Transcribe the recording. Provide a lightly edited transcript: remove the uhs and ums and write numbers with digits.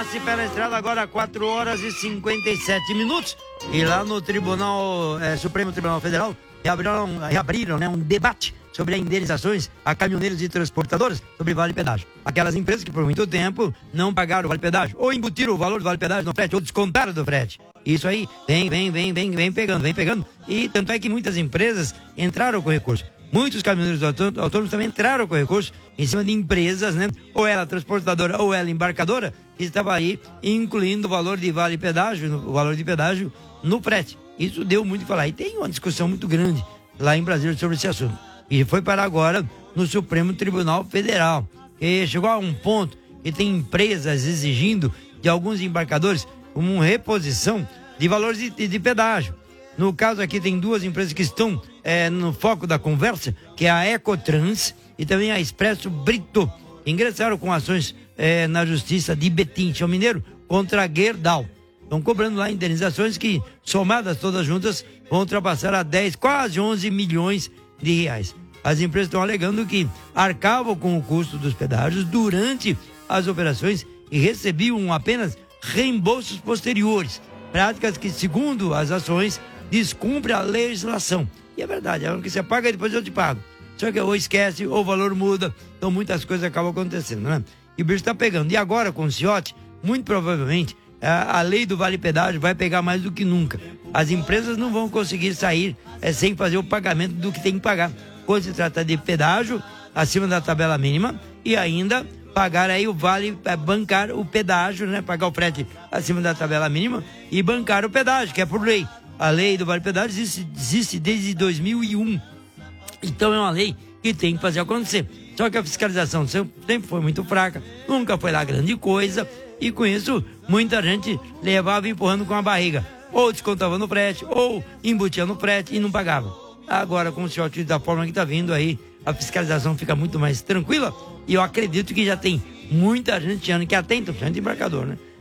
passe pela estrada agora 4 horas e 57 minutos. E lá no Tribunal, Supremo Tribunal Federal, reabriram, né, um debate sobre indenizações a caminhoneiros e transportadoras sobre vale-pedágio. Aquelas empresas que por muito tempo não pagaram o vale-pedágio, ou embutiram o valor do vale-pedágio no frete, ou descontaram do frete. Isso aí vem pegando. E tanto é que muitas empresas entraram com recurso. Muitos caminhoneiros autônomos também entraram com recurso em cima de empresas, né? Ou ela transportadora ou ela embarcadora, que estava aí incluindo o valor de vale-pedágio, o valor de pedágio no frete. Isso deu muito o que falar. E tem uma discussão muito grande lá em Brasília sobre esse assunto. E foi para agora no Supremo Tribunal Federal. E chegou a um ponto que tem empresas exigindo de alguns embarcadores uma reposição de valores de pedágio. No caso aqui tem duas empresas que estão no foco da conversa, que é a Ecotrans e também a Expresso Brito. Ingressaram com ações na justiça de Betim, Chão Mineiro, contra a Gerdau. Estão cobrando lá indenizações que, somadas todas juntas, vão ultrapassar a 10, quase 11 milhões de reais. As empresas estão alegando que arcavam com o custo dos pedágios durante as operações e recebiam apenas reembolsos posteriores. Práticas que, segundo as ações, descumprem a legislação. E é verdade, é o que você paga e depois eu te pago. Só que ou esquece, ou o valor muda, então muitas coisas acabam acontecendo, né? E o bicho está pegando. E agora, com o Ciotti, muito provavelmente, a lei do vale-pedágio vai pegar mais do que nunca. As empresas não vão conseguir sair sem fazer o pagamento do que tem que pagar. Quando se trata de pedágio, acima da tabela mínima, e ainda pagar aí o vale, bancar o pedágio, né? Pagar o frete acima da tabela mínima e bancar o pedágio, que é por lei. A lei do vale-pedágio existe desde 2001. Então é uma lei que tem que fazer acontecer. Só que a fiscalização sempre foi muito fraca, nunca foi lá grande coisa, e com isso muita gente levava empurrando com a barriga. Ou descontava no frete, ou embutia no frete e não pagava. Agora, com o Ciotti da forma que está vindo aí, a fiscalização fica muito mais tranquila, e eu acredito que já tem muita gente que atenta, principalmente embarcador, né?